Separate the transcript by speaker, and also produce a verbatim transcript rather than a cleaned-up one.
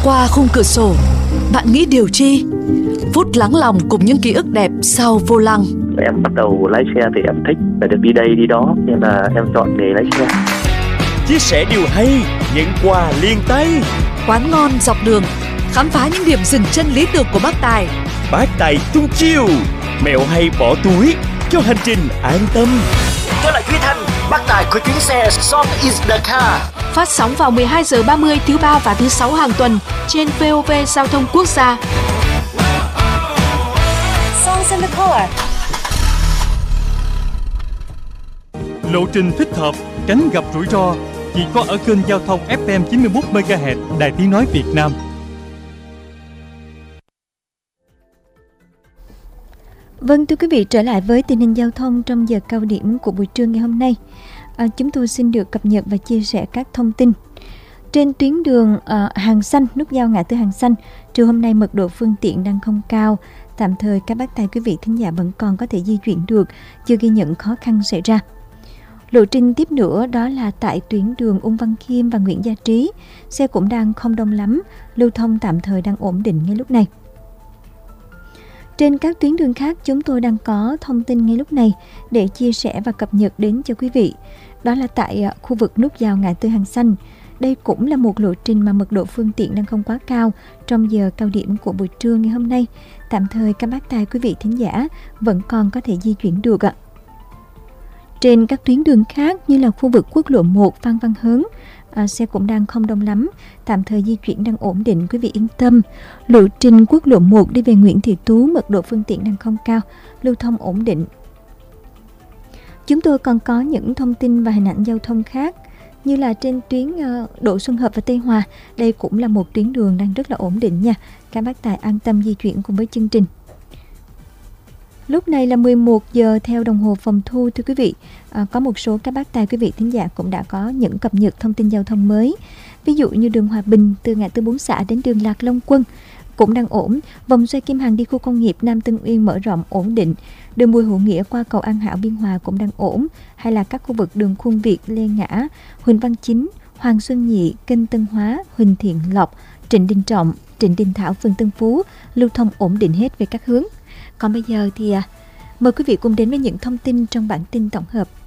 Speaker 1: Qua khung cửa sổ, bạn nghĩ điều chi? Phút lắng lòng cùng những ký ức đẹp sau vô lăng.
Speaker 2: Em bắt đầu lái xe thì em thích phải được đi đây đi đó, nên là em chọn nghề lái xe.
Speaker 3: Chia sẻ điều hay, những quà liền tay.
Speaker 1: Quán ngon dọc đường, khám phá những điểm dừng chân lý tưởng của bác Tài.
Speaker 3: Bác Tài tung chiêu, mẹo hay bỏ túi cho hành trình an tâm.
Speaker 4: Tôi là Duy Thanh, bác Tài của chuyến xe Song is the car.
Speaker 5: Phát sóng vào mười hai giờ ba mươi thứ ba và thứ sáu hàng tuần trên vê o vê Giao thông Quốc gia.
Speaker 6: Songs in the car.
Speaker 7: Lộ trình thích hợp, tránh gặp rủi ro chỉ có ở kênh giao thông ép em chín mươi mốt mê ga héc Đài Tiếng nói Việt Nam.
Speaker 8: Vâng, thưa quý vị, trở lại với tình hình giao thông trong giờ cao điểm của buổi trưa ngày hôm nay. À, chúng tôi xin được cập nhật và chia sẻ các thông tin. Trên tuyến đường à, Hàng Xanh, nút giao ngã tư Hàng Xanh, trưa hôm nay mật độ phương tiện đang không cao. Tạm thời các bác tài quý vị thính giả vẫn còn có thể di chuyển được, chưa ghi nhận khó khăn xảy ra. Lộ trình tiếp nữa đó là tại tuyến đường Ung Văn Khiêm và Nguyễn Gia Trí, xe cũng đang không đông lắm, lưu thông tạm thời đang ổn định ngay lúc này. Trên các tuyến đường khác chúng tôi đang có thông tin ngay lúc này để chia sẻ và cập nhật đến cho quý vị. Đó là tại khu vực nút giao ngã tư Hàng Xanh. Đây cũng là một lộ trình mà mật độ phương tiện đang không quá cao trong giờ cao điểm của buổi trưa ngày hôm nay. Tạm thời các bác tài quý vị thính giả vẫn còn có thể di chuyển được ạ. Trên các tuyến đường khác như là khu vực quốc lộ một Phan Văn Hớn, à, xe cũng đang không đông lắm, tạm thời di chuyển đang ổn định, quý vị yên tâm. Lộ trình quốc lộ một đi về Nguyễn Thị Tú, mật độ phương tiện đang không cao, lưu thông ổn định. Chúng tôi còn có những thông tin và hình ảnh giao thông khác như là trên tuyến uh, Đỗ Xuân Hợp và Tây Hòa. Đây cũng là một tuyến đường đang rất là ổn định nha. Các bác tài an tâm di chuyển cùng với chương trình. Lúc này là mười một giờ theo đồng hồ phòng thu, thưa quý vị. À, có một số các bác tài quý vị thính giả cũng đã có những cập nhật thông tin giao thông mới. Ví dụ như đường Hòa Bình từ ngã tư Bốn Xã đến đường Lạc Long Quân cũng đang ổn. Vòng xoay Kim Hằng đi khu công nghiệp Nam Tân Uyên mở rộng ổn định. Đường Bùi Hữu Nghĩa qua cầu An Hảo Biên Hòa cũng đang ổn. Hay là các khu vực đường Khuôn Việt, Lê Ngã, Huỳnh Văn Chính, Hoàng Xuân Nhị, Kênh Tân Hóa, Huỳnh Thiện Lộc, Trịnh Đình Trọng, Trịnh Đình Thảo, phường Tân Phú lưu thông ổn định hết về các hướng. Còn bây giờ thì à, mời quý vị cùng đến với những thông tin trong bản tin tổng hợp.